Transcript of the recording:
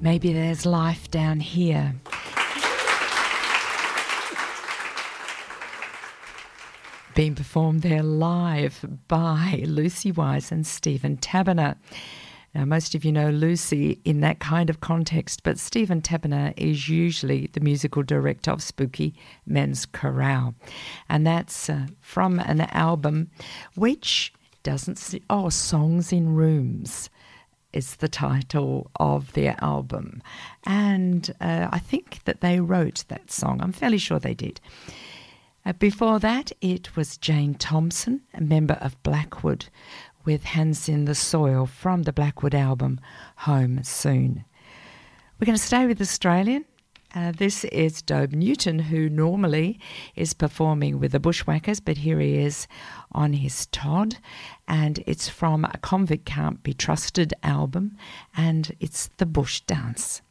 Maybe There's Life Down Here. Being performed there live by Lucy Wise and Stephen Taberner. Now, most of you know Lucy in that kind of context, but Stephen Taberner is usually the musical director of Spooky Men's Chorale. And that's from an album which doesn't... Songs in Rooms is the title of their album. And I think that they wrote that song. I'm fairly sure they did. Before that, it was Jane Thompson, a member of Blackwood, with Hands in the Soil from the Blackwood album Home Soon. We're going to stay with Australian. This is Dobe Newton, who normally is performing with the Bushwhackers, but here he is on his Todd, and it's from A Convict Can't Be Trusted album, and it's The Bush Dance.